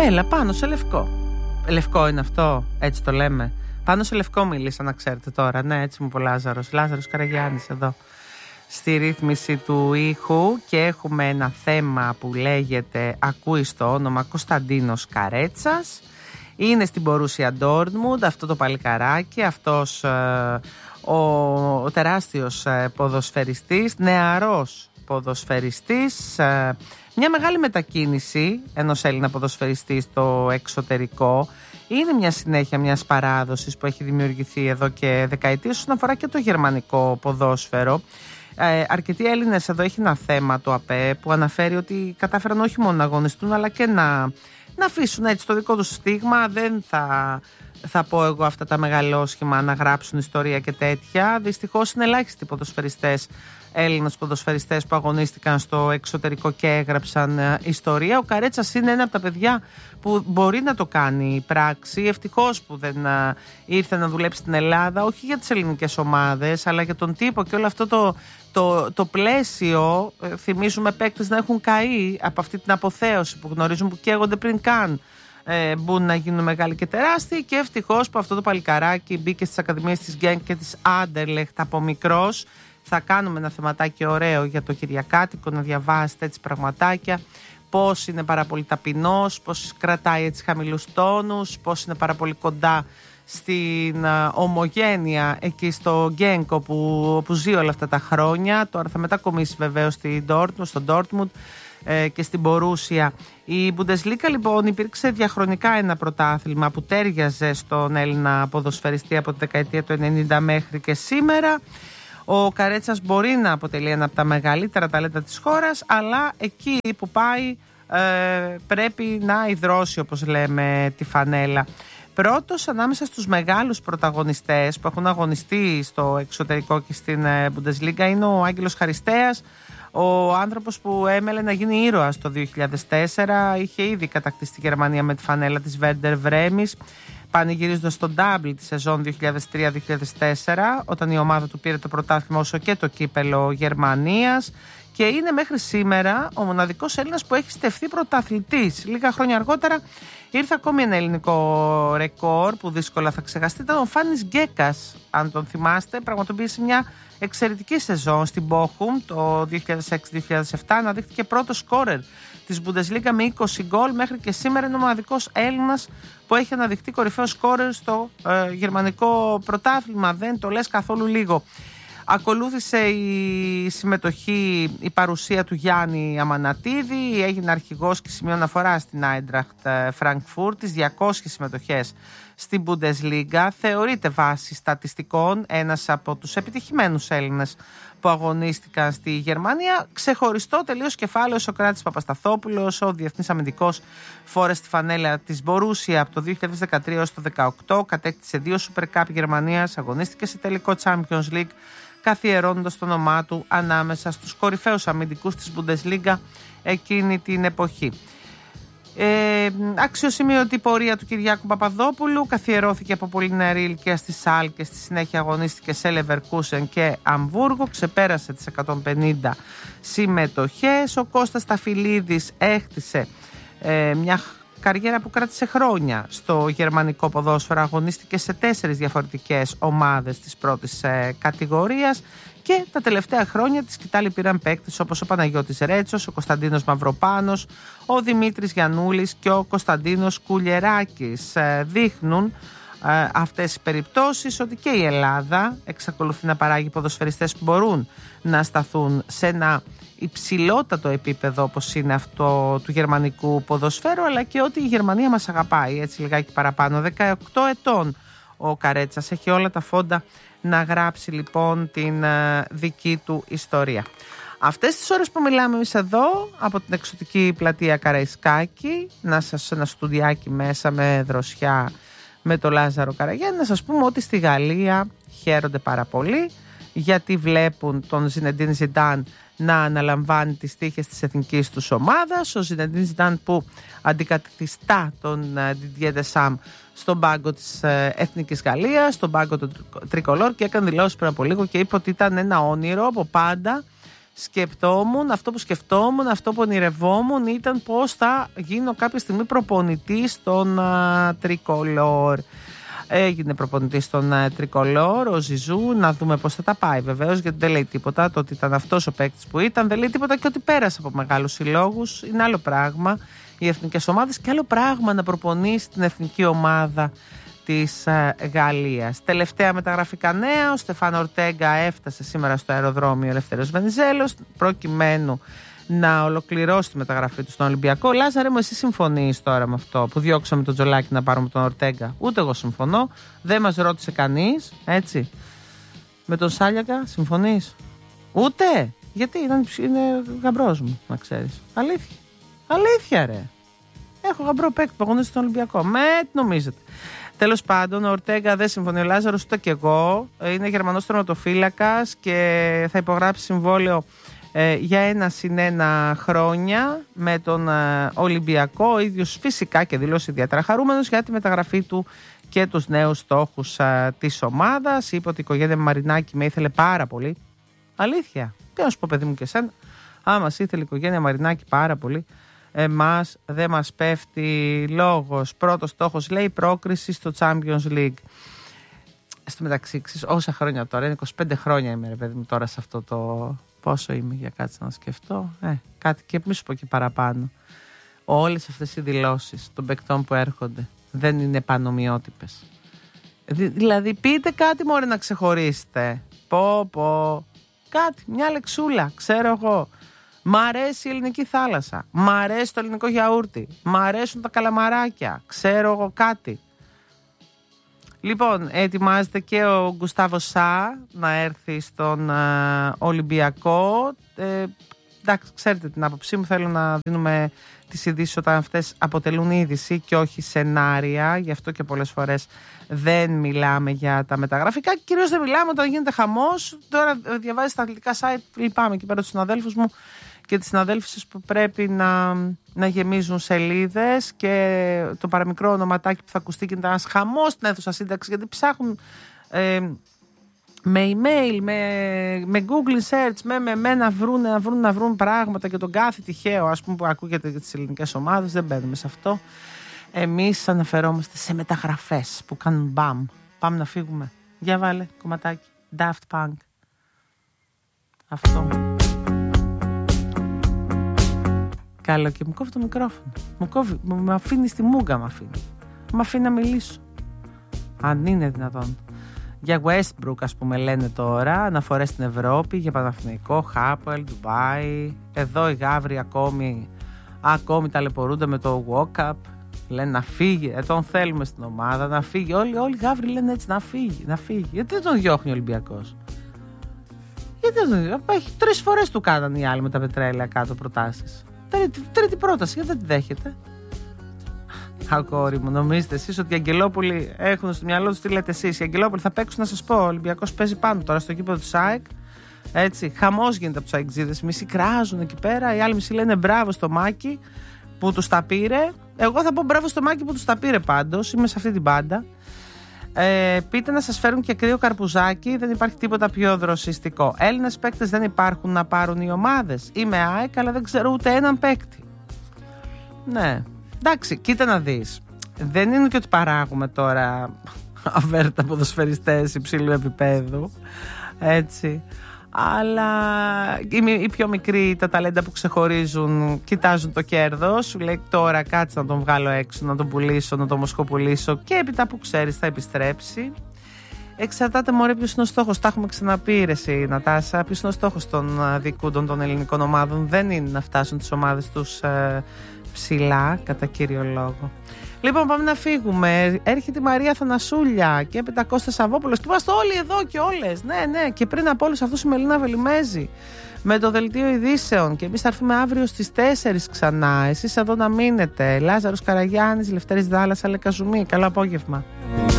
Έλα, πάνω σε λευκό. Λευκό είναι αυτό, έτσι το λέμε. Πάνω σε λευκό μίλησα, να ξέρετε τώρα. Ναι, έτσι μου είπε ο Λάζαρος Καραγιάννης εδώ στη ρύθμιση του ήχου. Και έχουμε ένα θέμα που λέγεται, ακούει στο όνομα Κωνσταντίνος Καρέτσας. Είναι στην Μπορούσια Ντόρτμουντ αυτό το παλικαράκι, αυτός ο τεράστιος ποδοσφαιριστής, νεαρός ποδοσφαιριστής. Μια μεγάλη μετακίνηση ενός Έλληνα ποδοσφαιριστή στο εξωτερικό. Είναι μια συνέχεια μιας παράδοσης που έχει δημιουργηθεί εδώ και δεκαετίες όσον αφορά και το γερμανικό ποδόσφαιρο. Αρκετοί Έλληνες εδώ έχει ένα θέμα το ΑΠΕ που αναφέρει ότι κατάφεραν όχι μόνο να αγωνιστούν αλλά και να αφήσουν έτσι το δικό τους στίγμα. Δεν θα πω εγώ αυτά τα μεγαλόσχημα να γράψουν ιστορία και τέτοια. Δυστυχώς είναι ελάχιστοι ποδοσφαιριστές, Έλληνες ποδοσφαιριστές που αγωνίστηκαν στο εξωτερικό και έγραψαν ιστορία. Ο Καρέτσας είναι ένα από τα παιδιά που μπορεί να το κάνει πράξη. Ευτυχώς που δεν ήρθε να δουλέψει στην Ελλάδα, όχι για τις ελληνικές ομάδες, αλλά για τον τύπο και όλο αυτό το πλαίσιο. Θυμίζουμε παίκτες να έχουν καεί από αυτή την αποθέωση που γνωρίζουν, που καίγονται πριν καν μπουν να γίνουν μεγάλοι και τεράστιοι. Και ευτυχώς που αυτό το παλικαράκι μπήκε στις ακαδημίες της Γκένκ και της Άντερλεχτ από μικρός. Θα κάνουμε ένα θεματάκι ωραίο για το Κυριακάτικο, να διαβάσετε έτσι πραγματάκια. Πώς είναι πάρα πολύ ταπεινός, πώς κρατάει έτσι χαμηλούς τόνους, πώς είναι πάρα πολύ κοντά στην ομογένεια εκεί στο Γκένκο που ζει όλα αυτά τα χρόνια. Τώρα θα μετακομίσει βεβαίως στο Ντόρτμουντ και στην Μπορούσια. Η Bundesliga λοιπόν υπήρξε διαχρονικά ένα πρωτάθλημα που τέριαζε στον Έλληνα ποδοσφαιριστή από τη δεκαετία του 90 μέχρι και σήμερα. Ο Καρέτσας μπορεί να αποτελεί ένα από τα μεγαλύτερα ταλέντα της χώρας, αλλά εκεί που πάει πρέπει να ιδρώσει, όπως λέμε, τη φανέλα. Πρώτος ανάμεσα στους μεγάλους πρωταγωνιστές που έχουν αγωνιστεί στο εξωτερικό και στην Bundesliga είναι ο Άγγελος Χαριστέας, ο άνθρωπος που έμελε να γίνει ήρωας το 2004. Είχε ήδη κατακτήσει τη Γερμανία με τη φανέλα της Werder Βρέμις, πανηγυρίζοντας στον ντάμπλ τη σεζόν 2003-2004, όταν η ομάδα του πήρε το πρωτάθλημα όσο και το κύπελο Γερμανίας. Και είναι μέχρι σήμερα ο μοναδικός Έλληνας που έχει στεφθεί πρωταθλητής. Λίγα χρόνια αργότερα ήρθε ακόμη ένα ελληνικό ρεκόρ που δύσκολα θα ξεχαστεί. Ήταν ο Φάνης Γκέκας, αν τον θυμάστε. Πραγματοποίησε μια εξαιρετική σεζόν στην Bochum το 2006-2007. Αναδείχθηκε πρώτο σκόρερ της Bundesliga με 20 γκολ. Μέχρι και σήμερα είναι ο μοναδικός Έλληνας που έχει αναδειχθεί κορυφαίο σκόρερ στο γερμανικό πρωτάθλημα. Δεν το λες καθόλου λίγο. Ακολούθησε η συμμετοχή, η παρουσία του Γιάννη Αμανατίδη. Έγινε αρχηγός και σημείο αναφορά στην Eintracht Frankfurt, τις 200 συμμετοχές στην Bundesliga. Θεωρείται βάσει στατιστικών ένας από τους επιτυχημένους Έλληνες που αγωνίστηκαν στη Γερμανία. Ξεχωριστό τελείως κεφάλαιο ο Σοκράτης Παπασταθόπουλος, ο διεθνής αμυντικός, φόρεσε τη φανέλα της Μπορούσια από το 2013 έως το 2018. Κατέκτησε 2 Super Cup Γερμανίας, αγωνίστηκε σε τελικό Champions League, καθιερώνοντας το όνομά του ανάμεσα στους κορυφαίους αμυντικούς της Bundesliga εκείνη την εποχή. Αξιοσημείωτη πορεία του Κυριάκου Παπαδόπουλου. Καθιερώθηκε από πολύ νεαρή ηλικία στη ΣΑΛ και στη συνέχεια αγωνίστηκε σε Leverkusen και Αμβούργο. Ξεπέρασε τις 150 συμμετοχές. Ο Κώστας Ταφιλίδης έχτισε μια καριέρα που κράτησε χρόνια στο γερμανικό ποδόσφαιρο. Αγωνίστηκε σε 4 διαφορετικές ομάδες της πρώτης κατηγορίας. Και τα τελευταία χρόνια τη σκητάλη πήραν παίκτες όπως ο Παναγιώτης Ρέτσος, ο Κωνσταντίνος Μαυροπάνος, ο Δημήτρης Γιαννούλης και ο Κωνσταντίνος Κουλιεράκης. Δείχνουν αυτές οι περιπτώσεις ότι και η Ελλάδα εξακολουθεί να παράγει ποδοσφαιριστές που μπορούν να σταθούν σε ένα υψηλότατο επίπεδο όπως είναι αυτό του γερμανικού ποδοσφαίρου, αλλά και ότι η Γερμανία μας αγαπάει έτσι λιγάκι παραπάνω. 18 ετών ο Καρέτσας, έχει όλα τα φόντα να γράψει λοιπόν την δική του ιστορία. Αυτές τις ώρες που μιλάμε εμείς εδώ από την εξωτική πλατεία Καραϊσκάκη, ένα στουδιάκι μέσα με δροσιά με το Λάζαρο Καραγιάννη, να σας πούμε ότι στη Γαλλία χαίρονται πάρα πολύ γιατί βλέπουν τον Ζινεντίν Ζιντάν να αναλαμβάνει τις τύχες της εθνικής τους ομάδας. Ο Ζινεντίν Ζιντάν που αντικαθιστά τον Didier Deschamps στον πάγκο της Εθνικής Γαλλίας, στον πάγκο του Τρικολόρ, και έκανε δηλώσεις πριν από λίγο και είπε ότι ήταν ένα όνειρο από πάντα αυτό που ονειρευόμουν ήταν πώς θα γίνω κάποια στιγμή προπονητής στον Τρικολόρ. Έγινε προπονητής στον Τρικολόρ, ο Ζιζού, να δούμε πώς θα τα πάει βεβαίως, γιατί δεν λέει τίποτα. Το ότι ήταν αυτός ο παίκτης που ήταν, δεν λέει τίποτα και ότι πέρασε από μεγάλους συλλόγους. Είναι άλλο πράγμα οι εθνικές ομάδες και άλλο πράγμα να προπονείς την εθνική ομάδα της Γαλλίας. Τελευταία μεταγραφικά νέα, ο Στεφάνο Ορτέγκα έφτασε σήμερα στο αεροδρόμιο Ελευθέριος Βενιζέλος προκειμένου να ολοκληρώσει τη μεταγραφή του στον Ολυμπιακό. Λάζαρε μου, εσύ συμφωνείς τώρα με αυτό που διώξαμε τον Τζολάκη να πάρουμε τον Ορτέγκα? Ούτε εγώ συμφωνώ, δεν μας ρώτησε κανείς, έτσι. Με τον Σάλιακα συμφωνείς? Ούτε, γιατί είναι γαμπρός μου, να ξέρεις. Αλήθεια ρε, έχω γαμπρό παίκτη που αγωνίζεται στον Ολυμπιακό. Τι νομίζετε? Τέλος πάντων, ο Ορτέγκα δεν συμφωνεί, ο Λάζαρος ούτε και εγώ. Είναι Γερμανός τερματοφύλακας και θα υπογράψει συμβόλαιο για 1+1 χρόνια με τον Ολυμπιακό. Ο ίδιος φυσικά και δηλώσει ιδιαίτερα χαρούμενος για τη μεταγραφή του και τους νέους στόχους της ομάδας. Είπε ότι η οικογένεια Μαρινάκη με ήθελε πάρα πολύ. Αλήθεια, τι να σου πω παιδί μου και εσένα, άμα σε ήθελε η οικογένεια Μαρινάκη πάρα πολύ, εμάς δεν μας πέφτει λόγος. Πρώτος στόχος λέει πρόκριση στο Champions League. Στο μεταξύ, όσα χρόνια τώρα, είναι 25 χρόνια είμαι ρε παιδί μου τώρα σε αυτό το... Πόσο είμαι για κάτσε να σκεφτώ, κάτι και μη σου πω και παραπάνω. Όλες αυτές οι δηλώσεις των παικτών που έρχονται δεν είναι πανομοιότυπες. Δηλαδή πείτε κάτι μωρέ να ξεχωρίσετε. Κάτι, μια λεξούλα, ξέρω εγώ. Μ' αρέσει η ελληνική θάλασσα, μ' αρέσει το ελληνικό γιαούρτι, μ' αρέσουν τα καλαμαράκια, ξέρω εγώ κάτι. Λοιπόν, ετοιμάζεται και ο Γκουστάβο Σα να έρθει στον Ολυμπιακό. Εντάξει, ξέρετε την άποψή μου, θέλω να δίνουμε τις ειδήσεις όταν αυτές αποτελούν είδηση και όχι σενάρια. Γι' αυτό και πολλές φορές δεν μιλάμε για τα μεταγραφικά. Κυρίως δεν μιλάμε όταν γίνεται χαμός. Τώρα διαβάζεις τα αθλητικά site, λυπάμαι εκεί πέρα τους συναδέλφους μου και τις συναδέλφισες που πρέπει να γεμίζουν σελίδες και το παραμικρό ονοματάκι που θα ακουστεί και ένας χαμός στην αίθουσα σύνταξη, γιατί ψάχνουν με email, με Google search, να βρουν πράγματα και τον κάθε τυχαίο, ας πούμε, που ακούγεται για τις ελληνικές ομάδες. Δεν μπαίνουμε σε αυτό. Εμείς αναφερόμαστε σε μεταγραφές που κάνουν μπαμ. Πάμε να φύγουμε. Για βάλε κομματάκι Daft Punk. Αυτό. Καλό, και μου κόβει το μικρόφωνο. Με αφήνει στη μούγκα, με αφήνει να μιλήσω. Αν είναι δυνατόν. Για Westbrook, ας πούμε, λένε τώρα, αναφορές στην Ευρώπη, για Παναθηναϊκό, Χάπελ, Ντουμπάι. Εδώ οι γάβροι ακόμη ταλαιπωρούνται με το walk-up. Λένε να φύγει, τον θέλουμε στην ομάδα, να φύγει. Όλοι οι γάβροι λένε έτσι, να φύγει. Γιατί δεν τον διώχνει ο Ολυμπιακός? Γιατί δεν τον διώχνει? Έχει 3 φορές του κάνανε οι άλλοι με τα πετρέλαια κάτω προτάσεις. Τρίτη πρόταση, γιατί δεν τη δέχεται? Αγόρι μου, νομίζετε εσείς ότι οι Αγγελόπουλοι έχουν στο μυαλό τους τι λέτε εσείς? Οι Αγγελόπουλοι θα παίξουν, να σας πω. Ο Ολυμπιακός παίζει πάνω τώρα στο κήπεδο του ΣΑΕΚ. Έτσι, χαμός γίνεται από τους ΑΕΚτζίδες. Μισοί κράζουν εκεί πέρα, οι άλλοι μισοί λένε μπράβο στο Μάκη που τους τα πήρε. Εγώ θα πω μπράβο στο Μάκη που τους τα πήρε πάντως. Είμαι σε αυτή την πάντα. Πείτε να σας φέρουν και κρύο καρπουζάκι. Δεν υπάρχει τίποτα πιο δροσιστικό. Έλληνες παίκτες δεν υπάρχουν να πάρουν οι ομάδες. Είμαι ΑΕΚ, αλλά δεν ξέρω ούτε έναν παίκτη. Ναι. Εντάξει, κοίτα να δεις. Δεν είναι και ότι παράγουμε τώρα αβέρτα ποδοσφαιριστές υψηλού επίπεδου. Έτσι. Αλλά οι πιο μικροί, τα ταλέντα που ξεχωρίζουν, κοιτάζουν το κέρδος. Σου λέει τώρα κάτσε να τον βγάλω έξω, να τον πουλήσω, να τον μοσχοπουλήσω και έπειτα που ξέρεις θα επιστρέψει. Εξαρτάται μωρέ ποιος είναι ο στόχος. Τα έχουμε ξαναπεί ρε εσύ Νατάσα. Ποιος είναι ο στόχος των δικούντων των ελληνικών ομάδων? Δεν είναι να φτάσουν τις ομάδες τους ψηλά κατά κύριο λόγο. Λοιπόν, πάμε να φύγουμε. Έρχεται η Μαρία Θανασούλια και έπειτα Κώστας Σαββόπουλος και είμαστε όλοι εδώ και όλες. Ναι, και πριν από όλους αυτούς η Μελίνα Βελιμέζη με το δελτίο ειδήσεων. Και εμείς θα έρθουμε αύριο στις 4 ξανά. Εσείς εδώ να μείνετε. Λάζαρος Καραγιάννης, Λευτέρης Δάλλας, Αλέκα Ζουμή. Καλό απόγευμα.